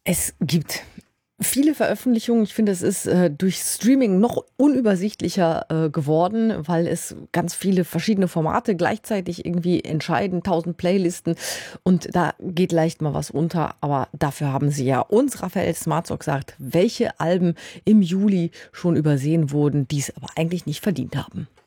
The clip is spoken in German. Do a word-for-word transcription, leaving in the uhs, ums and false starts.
Es gibt viele Veröffentlichungen. Ich finde, es ist äh, durch Streaming noch unübersichtlicher äh, geworden, weil es ganz viele verschiedene Formate gleichzeitig irgendwie entscheiden, tausend Playlisten und da geht leicht mal was unter, aber dafür haben sie ja uns, Raphael Smartsock, sagt, welche Alben im Juli schon übersehen wurden, die es aber eigentlich nicht verdient haben.